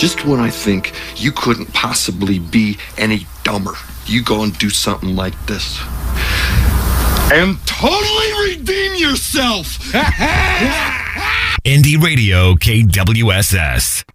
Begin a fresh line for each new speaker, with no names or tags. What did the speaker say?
just when I think you couldn't possibly be any dumber, you go and do something like this. And totally redeem yourself!
Indie Radio KWSS.